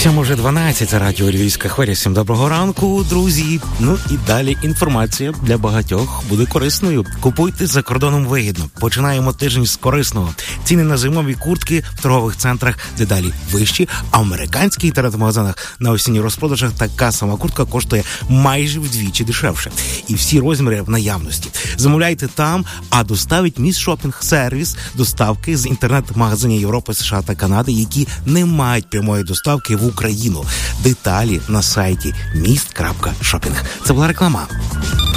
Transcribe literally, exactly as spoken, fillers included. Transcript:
Сьом уже дванадцять, радіо Львівська хвиля. Всім доброго ранку, друзі. Ну і далі інформація для багатьох буде корисною. Купуйте за кордоном вигідно. Починаємо тиждень з корисного. Ціни на зимові куртки в торгових центрах дедалі вищі, а в американських інтернет-магазинах на осінніх розпродажах така сама куртка коштує майже вдвічі дешевше. І всі розміри в наявності. Замовляйте там, а доставить Міс Шопінг сервіс доставки з інтернет-магазинів Європи, США та Канади, які не мають прямої доставки в Україну. Деталі на сайті міст крапка шопінг. Це була реклама.